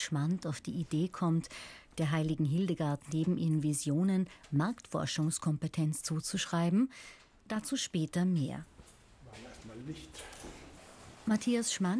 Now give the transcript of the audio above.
Schmand auf die Idee kommt, der heiligen Hildegard neben ihren Visionen Marktforschungskompetenz zuzuschreiben, dazu später mehr. Matthias Schmand